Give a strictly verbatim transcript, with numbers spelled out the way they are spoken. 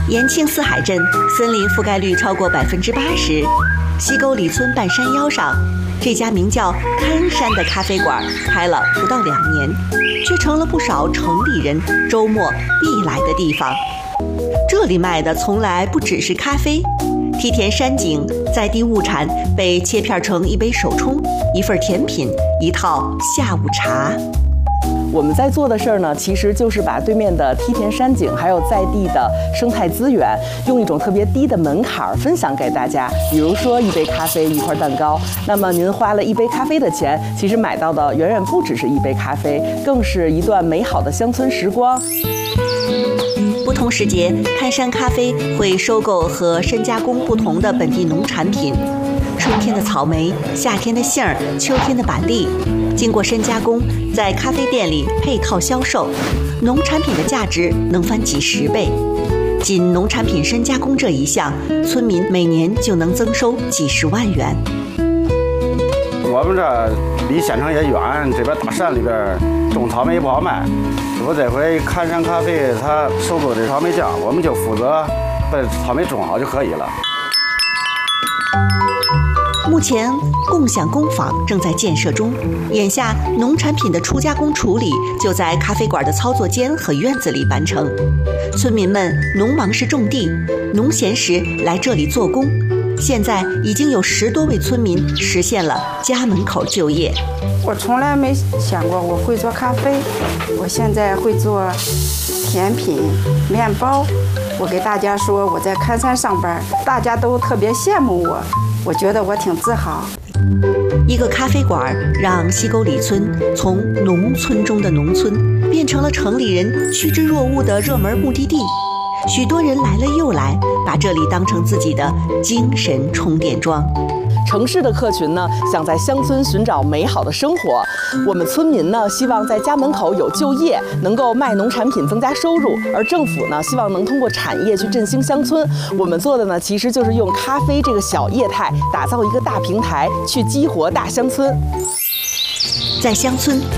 延庆四海镇森林覆盖率超过百分之八十，西沟里村半山腰上，这家名叫看山的咖啡馆开了不到两年，却成了不少城里人周末必来的地方。这里卖的从来不只是咖啡，梯田山景在地物产被切片成一杯手冲、一份甜品、一套下午茶。 我们在做的事儿呢，其实就是把对面的梯田山景，还有在地的生态资源，用一种特别低的门槛儿分享给大家。比如说一杯咖啡，一块蛋糕，那么您花了一杯咖啡的钱，其实买到的远远不只是一杯咖啡，更是一段美好的乡村时光。 不同时节，看山咖啡会收购和深加工不同的本地农产品，春天的草莓，夏天的杏儿，秋天的板栗，经过深加工，在咖啡店里配套销售，农产品的价值能翻几十倍。仅农产品深加工这一项，村民每年就能增收几十万元。 我们这离县城也远，这边大山里边种草莓不好卖。我这回看山咖啡，他收购这草莓酱，我们就负责把草莓种好就可以了。 目前共享工坊正在建设中，眼下农产品的初加工处理就在咖啡馆的操作间和院子里完成。村民们农忙时种地，农闲时来这里做工。现在已经有十多位村民实现了家门口就业。 我从来没想过我会做咖啡，我现在会做甜品、面包。我给大家说我在看山上班，大家都特别羡慕我，我觉得我挺自豪。 一个咖啡馆让西沟里村从农村中的农村变成了城里人趋之若鹜的热门目的地。许多人来了又来，把这里当成自己的精神充电桩。 城市的客群呢，想在乡村寻找美好的生活；我们村民呢，希望在家门口有就业，能够卖农产品增加收入；而政府呢，希望能通过产业去振兴乡村。我们做的呢，其实就是用咖啡这个小业态，打造一个大平台，去激活大乡村。 在乡村，